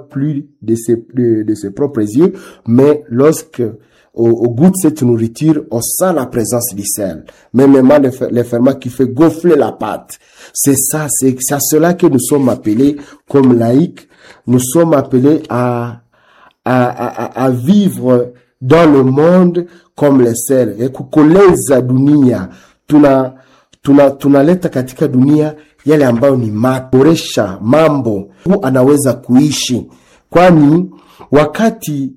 plus de ses propres yeux, mais lorsque au goût de cette nourriture, on sent la présence du sel. Même les ferments qui fait gonfler la pâte. C'est à cela que nous sommes appelés comme laïcs. Nous sommes appelés à vivre dans le monde comme le sel. Kukoleza dunia. Tunaleta katika dunia yale ambayo ni maboresha mambo anaweza kuishi. Kwani wakati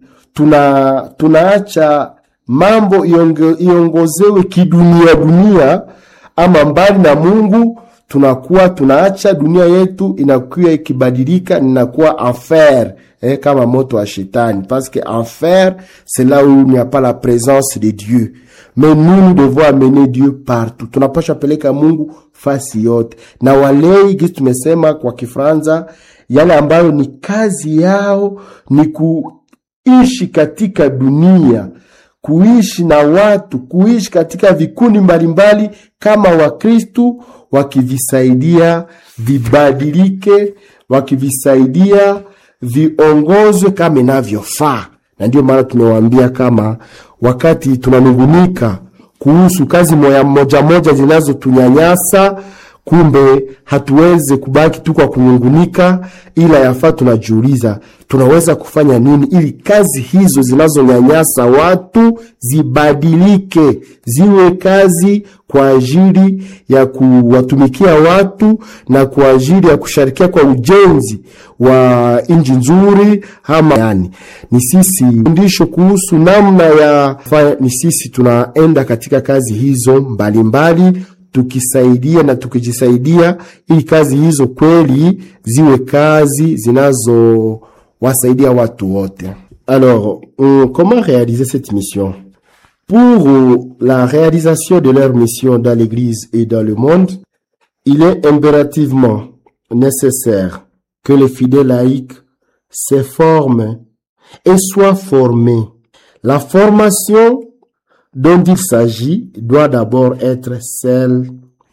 tunaacha mambo iongozewe kidunia ama mbali na Mungu, tunaacha dunia yetu inakuwa ikibadilika, inakuwa enfer, kama moto wa shetani, parce que enfer c'est là où il n'y a pas la présence de Dieu. Mais nous devons amener Dieu partout. Tunapaswa peleka Mungu fasi yote. Na walei kitu tumesema kwa Kifaransa, yale ambayo ni kazi yao ni kuishi katika dunia, kuishi na watu, kuishi katika vikundi mbalimbali kama Wakristo, wakivisaidia vibadilike, wakivisaidia viongozwe kama inavyofaa. Na ndio maana tumewaambia kama wakati tunanungunika kuhusu kazi moja zinazotunyanyasa, kumbe hatuweze kubaki tu kwa kunungunika, ila yafaa tunajiuliza tunaweza kufanya nini ili kazi hizo zinazonyanyasa watu zibadilike, ziwe kazi kwa ajili ya kuwatumikia watu na kwa ajili ya kushirikia kwa ujenzi wa nchi nzuri. Yani ni sisi fundisho kuhusu namna ya ni sisi tunaenda katika kazi hizo mbalimbali, tukisaidia na tukijisaidia ili kazi hizo kweli ziwe kazi zinazo wasaidia watu wote. Alors, comment réaliser cette mission? Pour la réalisation de leur mission dans l'église et dans le monde, il est impérativement nécessaire que les fidèles laïcs se forment et soient formés. La formation dont il s'agit doit d'abord être celle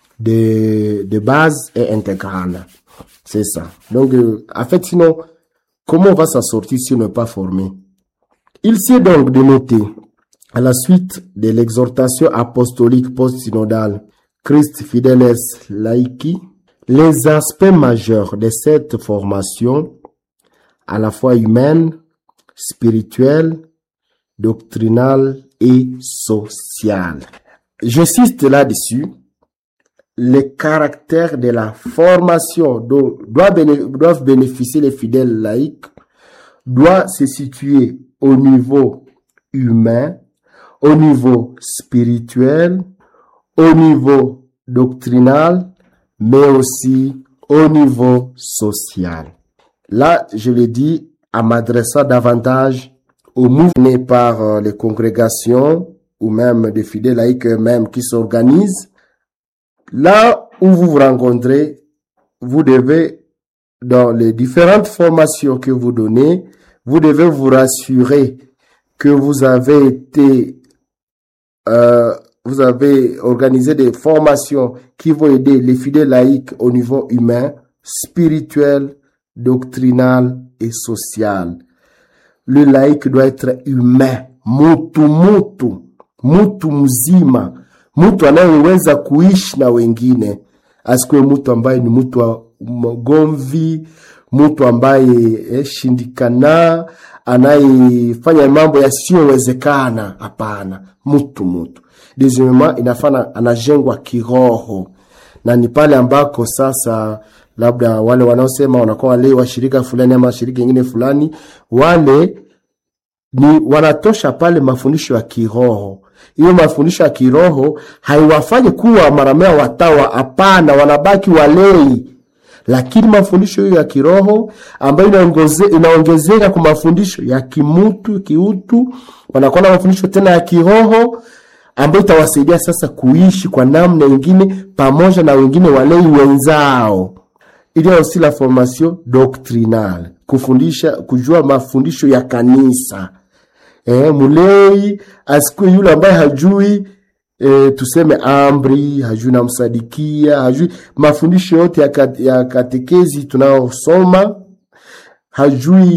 de base et intégrale. C'est ça. Donc, en fait, sinon, comment on va s'en sortir si on n'est pas formé? Il s'est donc de noter, à la suite de l'exhortation apostolique post-synodale Christ Fideles Laici, les aspects majeurs de cette formation, à la fois humaine, spirituelle, doctrinale et sociale. J'insiste là-dessus. Le caractère de la formation dont doivent bénéficier les fidèles laïcs doit se situer au niveau humain, au niveau spirituel, au niveau doctrinal, mais aussi au niveau social. Là, je le dis en m'adressant davantage aux mouvements par les congrégations ou même des fidèles laïcs eux-mêmes qui s'organisent. Là où vous vous rencontrez, vous devez, dans les différentes formations que vous donnez, vous devez vous rassurer que vous avez organisé des formations qui vont aider les fidèles laïcs au niveau humain, spirituel, doctrinal et social. Le laïc doit être humain, mutu mzima, mtu anayeweza kuishi na wengine, asikuwe mtu ambaye ni mtu wa mgomvi, mtu ambaye shindikana, anayefanya mambo yasiyowezekana. Hapana, mtu. Deuxièmement, inafana anajengwa kiroho. Na ni pale ambako sasa labda wale wanaosema wanakuwa wale wa shirika fulani ama shirika nyingine fulani, wale ni wanatosha pale mafundisho ya kiroho. Hiyo mafundisho ya kiroho haiwafanyi kuwa maramea watawa, hapana, wanabaki walei. Lakini mafundisho ya kiroho ambayo inaongezeka kwa mafundisho ya kiutu, wanakuwa na mafundisho tena ya kiroho ambayo itawasaidia sasa kuishi kwa namna nyingine pamoja na wengine walei wenzao. Il y a aussi la formation doctrinale, kujua mafundisho ya kanisa. Mulei asikuwe yule ambaye hajui tuseme amri, hajui na msadikia, hajui mafundisho yote ya katekezi tunaosoma, hajui